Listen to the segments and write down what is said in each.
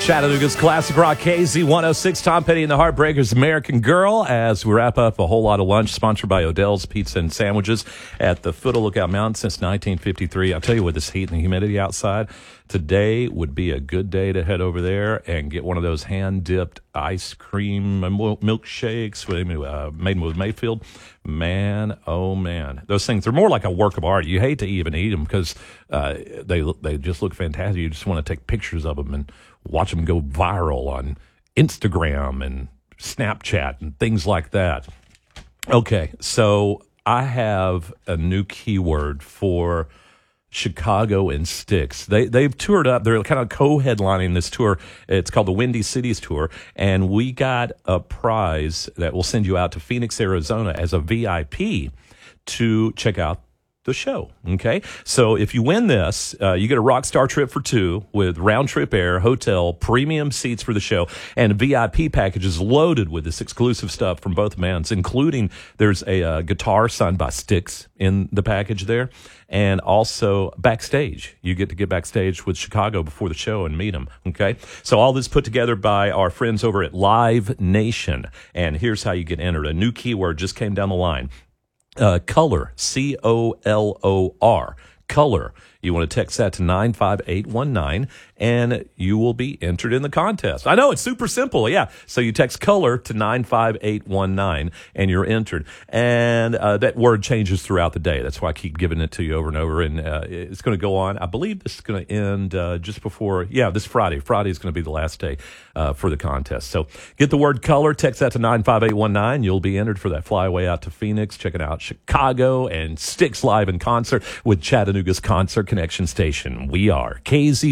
Chattanooga's classic rock KZ106, Tom Petty and the Heartbreakers, American Girl, as we wrap up a whole lot of lunch, sponsored by Odell's Pizza and Sandwiches at the foot of Lookout Mountain since 1953. I'll tell you, with this heat and the humidity outside, today would be a good day to head over there and get one of those hand-dipped ice cream milkshakes made with Mayfield. Man, oh man. Those things are more like a work of art. You hate to even eat them because they just look fantastic. You just want to take pictures of them and watch them go viral on Instagram and Snapchat and things like that. Okay, so I have a new keyword for Chicago and Styx. They've toured up. They're kind of co-headlining this tour. It's called the Windy Cities Tour, and we got a prize that will send you out to Phoenix, Arizona as a VIP to check out the show. Okay, so if you win this, you get a Rockstar trip for two with round trip air, hotel, premium seats for the show, and a VIP package is loaded with this exclusive stuff from both bands, including there's a guitar signed by Styx in the package there, and also backstage. You get to get backstage with Chicago before the show and meet them. Okay, so all this put together by our friends over at Live Nation, and here's how you get entered. A new keyword just came down the line. Color, C-O-L-O-R, color. You want to text that to 95819, and you will be entered in the contest. I know, it's super simple, yeah. So you text color to 95819, and you're entered. And that word changes throughout the day. That's why I keep giving it to you over and over. And it's going to go on. I believe this is going to end just before, this Friday. Friday is going to be the last day for the contest. So get the word color, text that to 95819. You'll be entered for that flyaway out to Phoenix, checking out Chicago and Styx live in concert with Chattanooga's Concert Connection Station. We are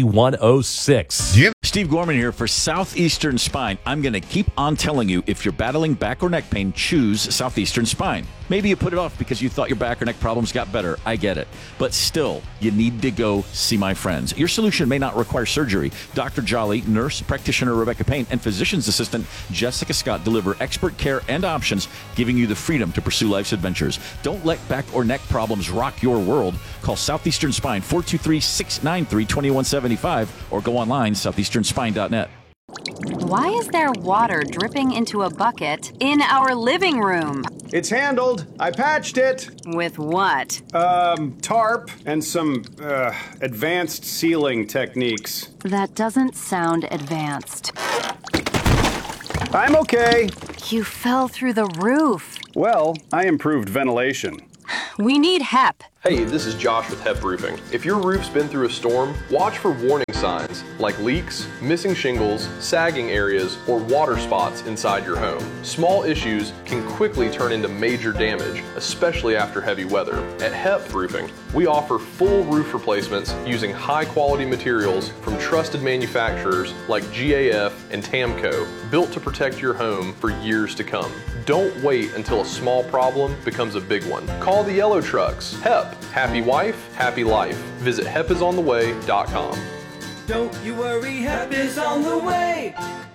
KZ106. Yep. Steve Gorman here for Southeastern Spine. I'm going to keep on telling you, if you're battling back or neck pain, choose Southeastern Spine. Maybe you put it off because you thought your back or neck problems got better. I get it. But still, you need to go see my friends. Your solution may not require surgery. Dr. Jolly, nurse practitioner Rebecca Payne, and physician's assistant Jessica Scott deliver expert care and options, giving you the freedom to pursue life's adventures. Don't let back or neck problems rock your world. Call Southeastern Spine 423-693-2175 or go online southeasternspine.net. Why is there water dripping into a bucket in our living room? It's handled. I patched it. With what? Tarp and some, advanced sealing techniques. That doesn't sound advanced. I'm okay. You fell through the roof. Well, I improved ventilation. We need HEP. Hey, this is Josh with HEP Roofing. If your roof's been through a storm, watch for warning signs like leaks, missing shingles, sagging areas, or water spots inside your home. Small issues can quickly turn into major damage, especially after heavy weather. At HEP Roofing, we offer full roof replacements using high-quality materials from trusted manufacturers like GAF and TAMCO, built to protect your home for years to come. Don't wait until a small problem becomes a big one. Call the yellow trucks. HEP. Happy wife, happy life. Visit hepisontheway.com. Don't you worry, HEP is on the way.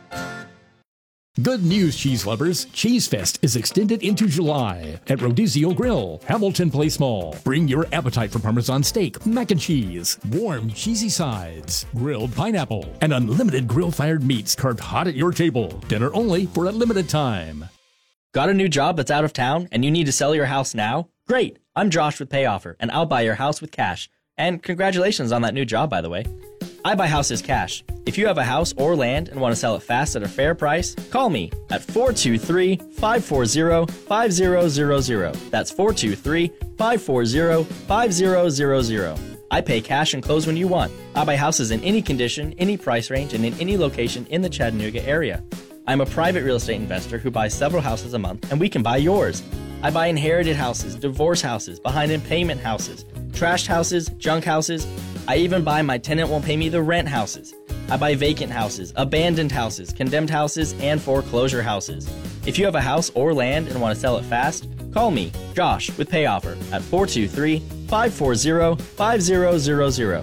Good news, cheese lovers. Cheese Fest is extended into July at Rodizio Grill, Hamilton Place Mall. Bring your appetite for Parmesan steak, mac and cheese, warm cheesy sides, grilled pineapple, and unlimited grill-fired meats carved hot at your table. Dinner only for a limited time. Got a new job that's out of town and you need to sell your house now? Great! I'm Josh with PayOffer, and I'll buy your house with cash. And congratulations on that new job, by the way. I buy houses cash. If you have a house or land and want to sell it fast at a fair price, call me at 423-540-5000. That's 423-540-5000. I pay cash and close when you want. I buy houses in any condition, any price range, and in any location in the Chattanooga area. I'm a private real estate investor who buys several houses a month, and we can buy yours. I buy inherited houses, divorce houses, behind in payment houses, trashed houses, junk houses. I even buy my tenant won't pay me the rent houses. I buy vacant houses, abandoned houses, condemned houses, and foreclosure houses. If you have a house or land and want to sell it fast, call me, Josh, with PayOffer at 423-540-5000.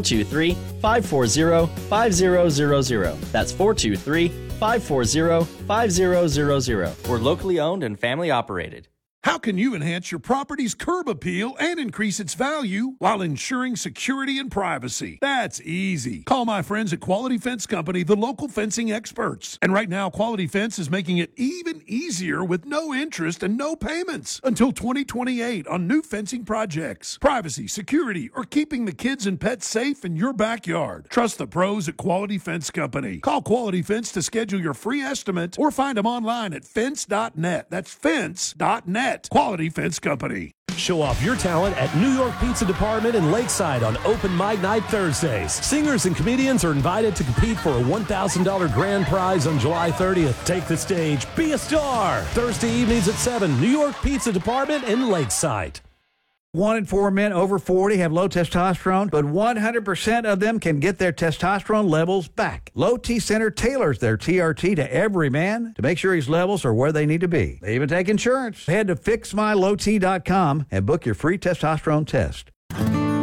423-540-5000. That's 423-540-5000. We're locally owned and family operated. How can you enhance your property's curb appeal and increase its value while ensuring security and privacy? That's easy. Call my friends at Quality Fence Company, the local fencing experts. And right now, Quality Fence is making it even easier with no interest and no payments until 2028 on new fencing projects. Privacy, security, or keeping the kids and pets safe in your backyard. Trust the pros at Quality Fence Company. Call Quality Fence to schedule your free estimate or find them online at fence.net. That's fence.net. Quality Fence Company. Show off your talent at New York Pizza Department in Lakeside on Open Mic Night Thursdays. Singers and comedians are invited to compete for a $1,000 grand prize on July 30th. Take the stage, be a star. Thursday evenings at 7, New York Pizza Department in Lakeside. 1 in 4 men over 40 have low testosterone, but 100% of them can get their testosterone levels back. Low T Center tailors their TRT to every man to make sure his levels are where they need to be. They even take insurance. Head to fixmylowt.com and book your free testosterone test.